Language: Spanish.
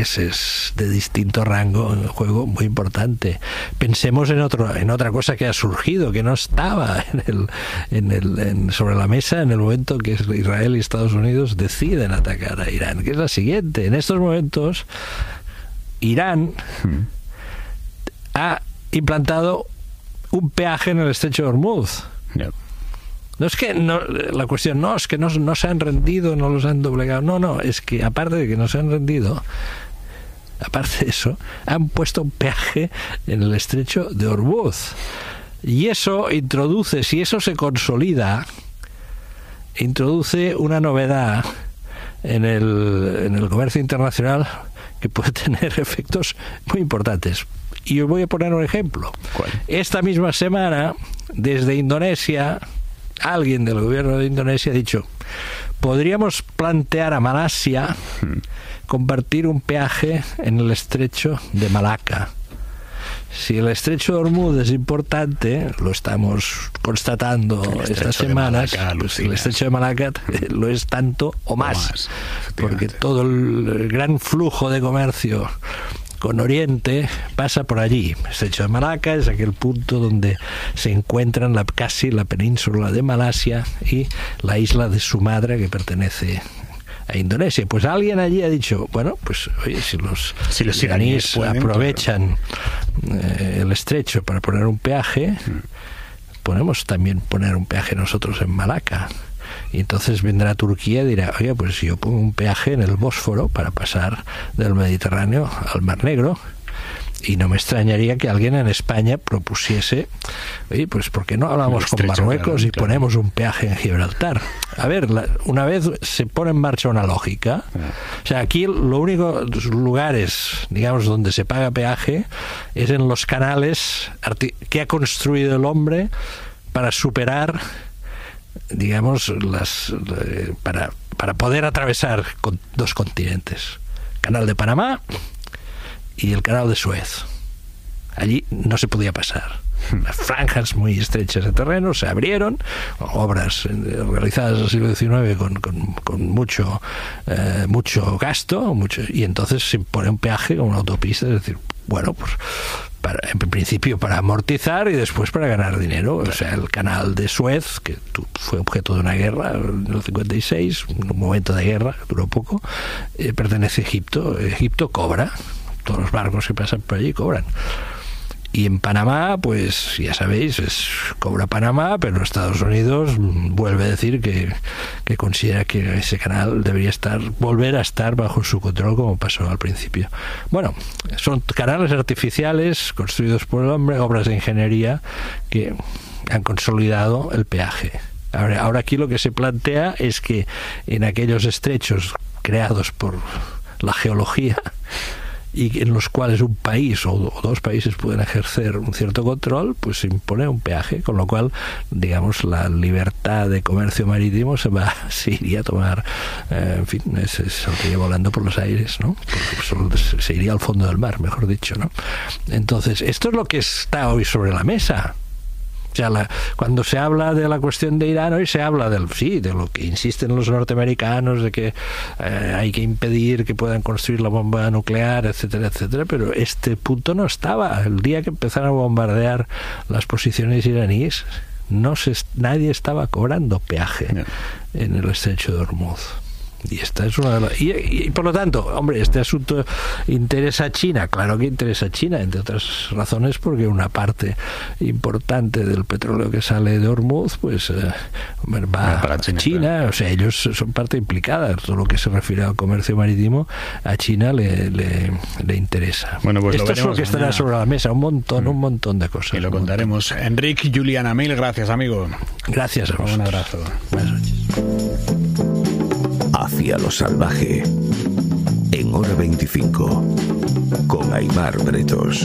es de distinto rango en juego muy importante. Pensemos en otra cosa que ha surgido, que no estaba sobre la mesa en el momento que Israel y Estados Unidos deciden atacar a Irán, que es la siguiente. En estos momentos Irán ha implantado un peaje en el estrecho de Hormuz. No es que la cuestión es que no se han rendido, no los han doblegado. No, es que aparte de que no se han rendido, aparte de eso, han puesto un peaje en el estrecho de Hormuz. Y eso introduce, si eso se consolida, introduce una novedad en el comercio internacional que puede tener efectos muy importantes. Y os voy a poner un ejemplo. ¿Cuál? Esta misma semana, desde Indonesia, alguien del gobierno de Indonesia ha dicho: podríamos plantear a Malasia compartir un peaje en el estrecho de Malaca. Si el estrecho de Hormuz es importante, lo estamos constatando estas semanas, pues el estrecho de Malaca lo es tanto o más, porque todo el gran flujo de comercio con Oriente pasa por allí. El estrecho de Malaca es aquel punto donde se encuentran casi la península de Malasia y la isla de Sumatra, que pertenece a Indonesia. Pues alguien allí ha dicho, bueno, pues oye, si los iraníes aprovechan el estrecho para poner un peaje, podemos también poner un peaje nosotros en Malaca. Y entonces vendrá Turquía y dirá: oye, pues si yo pongo un peaje en el Bósforo para pasar del Mediterráneo al Mar Negro. Y no me extrañaría que alguien en España propusiese: oye, pues ¿por qué no hablamos con Marruecos y ponemos un peaje en Gibraltar? A ver, una vez se pone en marcha una lógica, o sea, aquí lo único lugares, digamos, donde se paga peaje es en los canales que ha construido el hombre para superar, digamos, para poder atravesar dos continentes: Canal de Panamá y el Canal de Suez. Allí no se podía pasar. Las franjas muy estrechas de terreno se abrieron, obras realizadas en el siglo XIX con mucho gasto, y entonces se pone un peaje con una autopista, es decir, bueno, pues en principio para amortizar y después para ganar dinero. O sea, el canal de Suez, que fue objeto de una guerra en el 56, un momento de guerra, duró poco, pertenece a Egipto. Egipto cobra, todos los barcos que pasan por allí cobran. Y en Panamá, pues ya sabéis, cobra Panamá, pero Estados Unidos vuelve a decir que considera que ese canal debería volver a estar bajo su control, como pasó al principio. Bueno, son canales artificiales construidos por el hombre, obras de ingeniería que han consolidado el peaje. Ahora aquí lo que se plantea es que en aquellos estrechos creados por la geología y en los cuales un país o dos países pueden ejercer un cierto control, pues se impone un peaje, con lo cual, digamos, la libertad de comercio marítimo se iría a tomar, en fin, se saldría volando por los aires, ¿no? Se iría al fondo del mar, mejor dicho, ¿no? Entonces, esto es lo que está hoy sobre la mesa. O sea, cuando se habla de la cuestión de Irán, hoy se habla de lo que insisten los norteamericanos, de que hay que impedir que puedan construir la bomba nuclear, etcétera, etcétera, pero este punto no estaba. El día que empezaron a bombardear las posiciones iraníes, nadie estaba cobrando peaje en el estrecho de Hormuz. Y esta es una de las... y por lo tanto, hombre, este asunto interesa a China. Claro que interesa a China, entre otras razones porque una parte importante del petróleo que sale de Hormuz pues va para China, claro. O sea, ellos son parte implicada. Todo lo que se refiere al comercio marítimo a China le interesa. Bueno, pues esto es lo que estará sobre la mesa, un montón de cosas. Y lo contaremos. Enric, Juliana, mil gracias, amigo. Gracias a vosotros. Un abrazo. Buenas noches. Hacia lo salvaje, en Hora 25, con Aimar Bretos.